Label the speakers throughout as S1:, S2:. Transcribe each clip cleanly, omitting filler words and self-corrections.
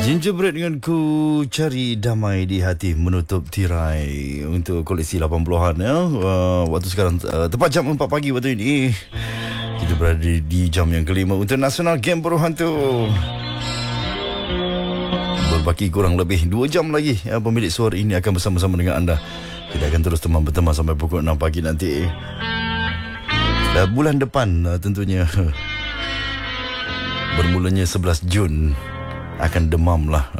S1: Gingerbread dengan ku cari damai di hati menutup tirai untuk koleksi 80-an ya. Waktu sekarang tepat jam 4 pagi waktu ini. Kita berada di jam yang kelima untuk Nasional Game Beruhan tu. Berbaki kurang lebih 2 jam lagi pemilik suara ini akan bersama-sama dengan anda. Kita akan terus teman-teman sampai pukul 6 pagi nanti. Bulan depan tentunya bermulanya 11 Jun akan demam lah,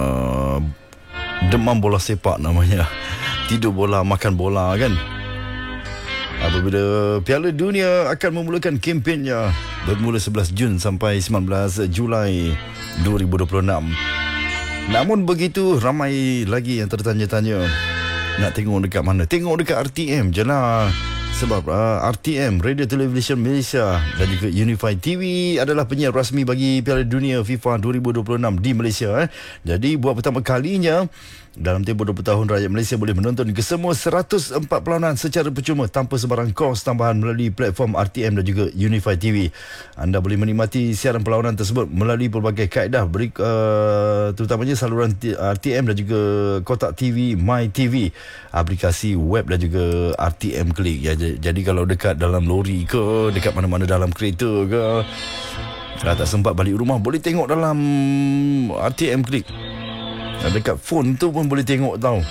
S1: demam bola sepak namanya. Tidur bola, makan bola kan. Apabila Piala Dunia akan memulakan kempennya bermula 11 Jun sampai 19 Julai 2026. Namun begitu ramai lagi yang tertanya-tanya, nak tengok dekat mana? Tengok dekat RTM je lah. Sebab RTM, Radio Television Malaysia dan juga Unify TV adalah penyiar rasmi bagi Piala Dunia FIFA 2026 di Malaysia. Jadi buat pertama kalinya dalam tempoh 20 tahun, rakyat Malaysia boleh menonton kesemua 104 perlawanan secara percuma tanpa sebarang kos tambahan melalui platform RTM dan juga Unify TV. Anda boleh menikmati siaran perlawanan tersebut melalui pelbagai kaedah, terutamanya saluran RTM dan juga kotak TV My TV, aplikasi web dan juga RTM Klik. Ya, jadi kalau dekat dalam lori ke, dekat mana-mana dalam kereta ke, kalau tak sempat balik rumah, boleh tengok dalam RTM Klik. Dekat phone tu pun boleh tengok tau.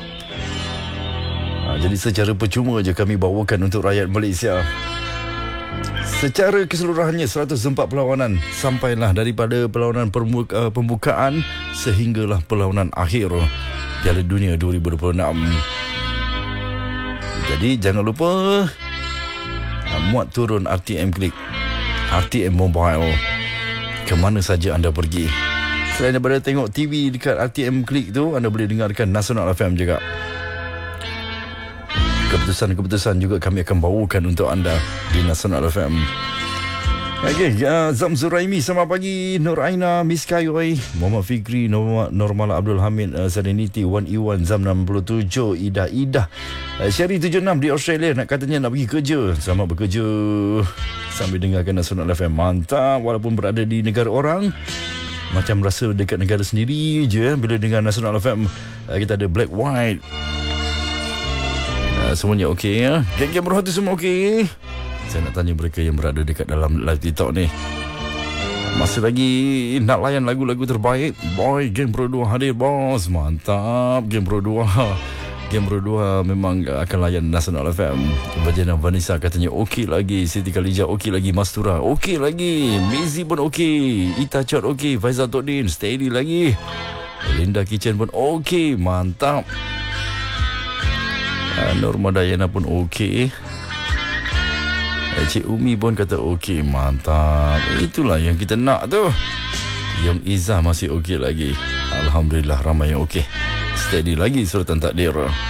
S1: Jadi secara percuma je kami bawakan untuk rakyat Malaysia. Secara keseluruhannya 104 perlawanan, sampailah daripada perlawanan pembukaan sehinggalah perlawanan akhir Piala Dunia 2026. Jadi jangan lupa muat turun RTM Klik, RTM Mobile, ke mana saja anda pergi. Selain daripada tengok TV dekat RTM Klik tu, anda boleh dengarkan Nasional FM juga. Keputusan-keputusan juga kami akan bawakan untuk anda di Nasional FM. Okey, Zam Zuraimi, selamat pagi. Nur Aina, Miss Kayoy, Muhammad Fikri, Normala Abdul Hamid, Serenity 1E1, Zam 67, Ida, Syari 76 di Australia, katanya nak pergi kerja. Selamat bekerja sambil dengarkan Nasional FM. Mantap, walaupun berada di negara orang, macam rasa dekat negara sendiri je bila dengar Nasional FM. Kita ada Black White, semuanya okey ya. Geng-geng berhati semua okey. Saya nak tanya mereka yang berada dekat dalam live TikTok ni, masih lagi nak layan lagu-lagu terbaik? Boy, Game Pro 2 hadir bos. Mantap, Game Pro 2. Game Pro 2 memang akan layan Nasional FM. Bajana Vanessa katanya okey lagi. Siti Khalijah okey lagi. Mastura okey lagi. Mizi pun okey. Ita Chot okey. Faizal Todin steady lagi. Linda Kitchen pun okey. Mantap. Norma Dayana pun okey. Cik Umi pun kata okey. Mantap. Itulah yang kita nak tu. Yang Izzah masih okey lagi. Alhamdulillah, ramai yang okey. Steady lagi suratan takdir.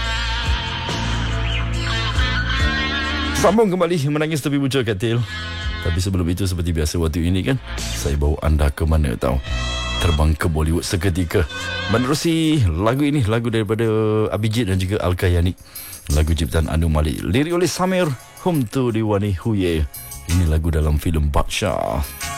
S1: Sambung kembali menangis tepi buca katil. Tapi sebelum itu, seperti biasa waktu ini kan, saya bawa anda ke mana tahu? Terbang ke Bollywood seketika. Menerusi lagu ini, lagu daripada Abhijit dan juga Al-Kayani. Lagu ciptaan Anu Malik, lirik oleh Samir, Hum Tu Diwani Huye. Ini lagu dalam filem Badshah.